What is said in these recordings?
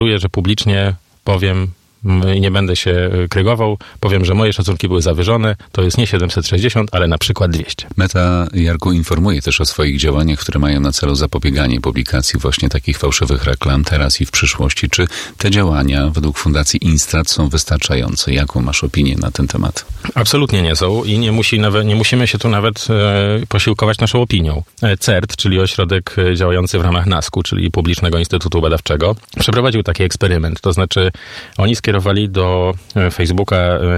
że publicznie powiem, nie będę się krygował, powiem, że moje szacunki były zawyżone, to jest nie 760, ale na przykład 200. Meta, Jarku, informuje też o swoich działaniach, które mają na celu zapobieganie publikacji właśnie takich fałszywych reklam teraz i w przyszłości. Czy te działania według Fundacji Instrat są wystarczające? Jaką masz opinię na ten temat? Absolutnie nie są i nie musimy się tu nawet posiłkować naszą opinią. CERT, czyli ośrodek działający w ramach NASK-u, czyli Publicznego Instytutu Badawczego, przeprowadził taki eksperyment, to znaczy oni skierowali do Facebooka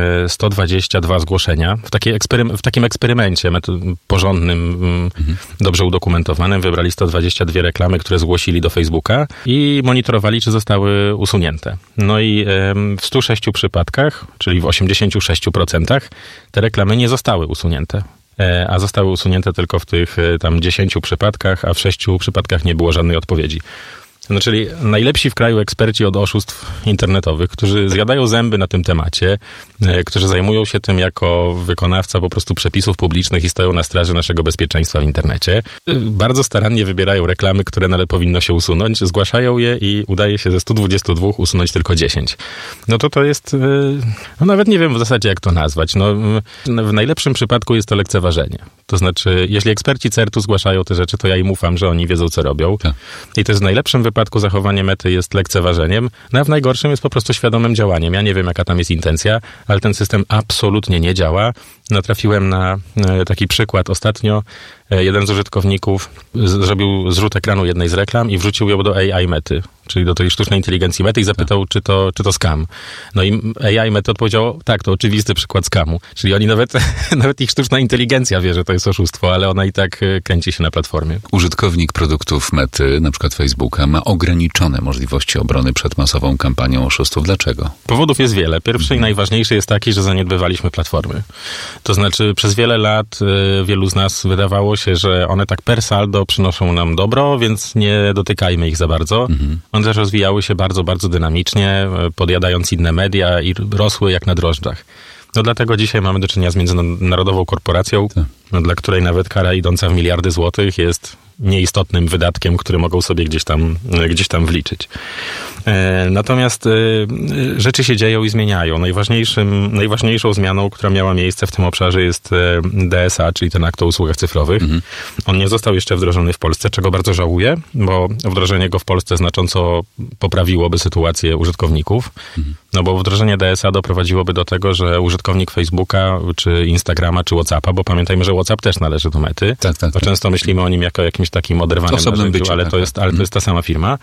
122 zgłoszenia w takim eksperymencie porządnym, dobrze udokumentowanym. Wybrali 122 reklamy, które zgłosili do Facebooka i monitorowali, czy zostały usunięte. No i w 106 przypadkach, czyli w 86% te reklamy nie zostały usunięte. A zostały usunięte tylko w tych tam 10 przypadkach, a w 6 przypadkach nie było żadnej odpowiedzi. No, czyli najlepsi w kraju eksperci od oszustw internetowych, którzy zjadają zęby na tym temacie, którzy zajmują się tym jako wykonawca po prostu przepisów publicznych i stoją na straży naszego bezpieczeństwa w internecie. Bardzo starannie wybierają reklamy, które powinno się usunąć, zgłaszają je i udaje się ze 122 usunąć tylko 10. No to jest, no nawet nie wiem w zasadzie jak to nazwać. No, w najlepszym przypadku jest to lekceważenie. To znaczy, jeśli eksperci CERT-u zgłaszają te rzeczy, to ja im ufam, że oni wiedzą, co robią. Tak. I to jest w najlepszym wypadku zachowanie Mety jest lekceważeniem, no a w najgorszym jest po prostu świadomym działaniem. Ja nie wiem, jaka tam jest intencja, ale ten system absolutnie nie działa. Natrafiłem na taki przykład ostatnio. Jeden z użytkowników zrobił zrzut ekranu jednej z reklam i wrzucił ją do AI Mety, czyli do tej sztucznej inteligencji Mety i zapytał, czy to scam. No i AI Mety odpowiedział, tak, to oczywisty przykład scamu. Czyli oni nawet ich sztuczna inteligencja wie, że to jest oszustwo, ale ona i tak kręci się na platformie. Użytkownik produktów Mety, na przykład Facebooka, ma ograniczone możliwości obrony przed masową kampanią oszustów. Dlaczego? Powodów jest wiele. Pierwszy i najważniejszy jest taki, że zaniedbywaliśmy platformy. To znaczy przez wiele lat wielu z nas wydawało się, że one tak per saldo przynoszą nam dobro, więc nie dotykajmy ich za bardzo. One też rozwijały się bardzo, bardzo dynamicznie, podjadając inne media i rosły jak na drożdżach. No dlatego dzisiaj mamy do czynienia z międzynarodową korporacją, dla której nawet kara idąca w miliardy złotych jest nieistotnym wydatkiem, który mogą sobie gdzieś tam wliczyć. Natomiast rzeczy się dzieją i zmieniają. Najważniejszą zmianą, która miała miejsce w tym obszarze jest DSA, czyli ten akt o usługach cyfrowych. On nie został jeszcze wdrożony w Polsce, czego bardzo żałuję, bo wdrożenie go w Polsce znacząco poprawiłoby sytuację użytkowników. No bo wdrożenie DSA doprowadziłoby do tego, że użytkownik Facebooka, czy Instagrama, czy WhatsAppa, bo pamiętajmy, że WhatsApp też należy do Mety. Bo często myślimy o nim jako jakimś takim oderwanym narzędziu, ale to jest ta sama firma.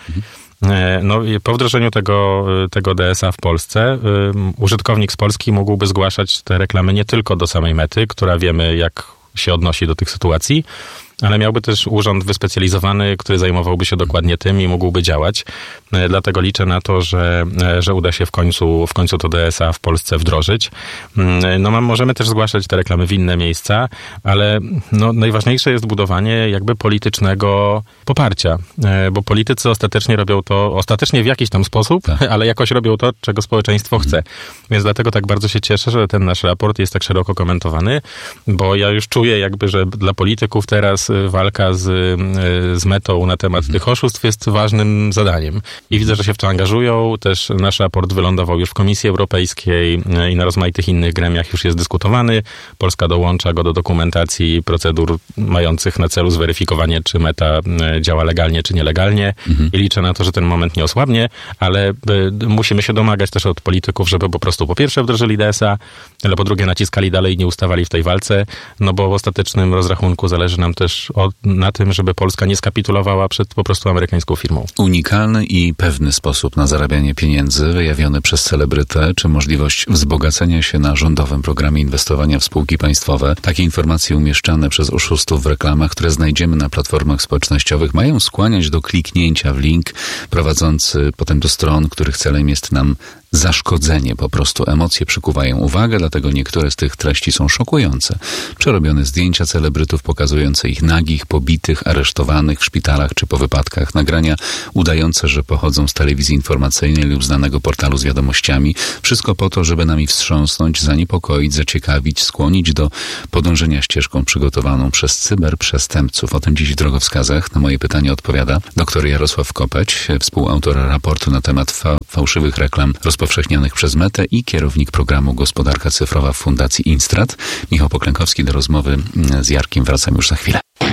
No i po wdrożeniu tego DSA w Polsce użytkownik z Polski mógłby zgłaszać te reklamy nie tylko do samej Mety, która wiemy jak się odnosi do tych sytuacji, ale miałby też urząd wyspecjalizowany, który zajmowałby się dokładnie tym i mógłby działać. Dlatego liczę na to, że uda się w końcu to DSA w Polsce wdrożyć. No możemy też zgłaszać te reklamy w inne miejsca, ale no, najważniejsze jest budowanie jakby politycznego poparcia, bo politycy ostatecznie w jakiś tam sposób, ale jakoś robią to, czego społeczeństwo chce. Więc dlatego tak bardzo się cieszę, że ten nasz raport jest tak szeroko komentowany, bo ja już czuję jakby, że dla polityków teraz walka z Metą na temat tych oszustw jest ważnym zadaniem. I widzę, że się w to angażują. Też nasz raport wylądował już w Komisji Europejskiej i na rozmaitych innych gremiach już jest dyskutowany. Polska dołącza go do dokumentacji procedur mających na celu zweryfikowanie, czy Meta działa legalnie, czy nielegalnie. I liczę na to, że ten moment nie osłabnie, ale musimy się domagać też od polityków, żeby po prostu po pierwsze wdrożyli DSA, ale po drugie naciskali dalej i nie ustawali w tej walce, no bo w ostatecznym rozrachunku zależy nam też na tym, żeby Polska nie skapitulowała przed po prostu amerykańską firmą. Unikalny i pewny sposób na zarabianie pieniędzy wyjawiony przez celebrytę, czy możliwość wzbogacenia się na rządowym programie inwestowania w spółki państwowe. Takie informacje umieszczane przez oszustów w reklamach, które znajdziemy na platformach społecznościowych, mają skłaniać do kliknięcia w link prowadzący potem do stron, których celem jest nam zaszkodzenie po prostu. Emocje przykuwają uwagę, dlatego niektóre z tych treści są szokujące. Przerobione zdjęcia celebrytów pokazujące ich nagich, pobitych, aresztowanych w szpitalach czy po wypadkach. Nagrania udające, że pochodzą z telewizji informacyjnej lub znanego portalu z wiadomościami. Wszystko po to, żeby nami wstrząsnąć, zaniepokoić, zaciekawić, skłonić do podążenia ścieżką przygotowaną przez cyberprzestępców. O tym dziś w Drogowskazach. Na moje pytanie odpowiada dr Jarosław Kopeć, współautor raportu na temat fałszywych reklam rozpowszechnianych przez Metę i kierownik programu Gospodarka Cyfrowa w Fundacji Instrat. Michał Poklękowski do rozmowy z Jarkiem. Wracam już za chwilę.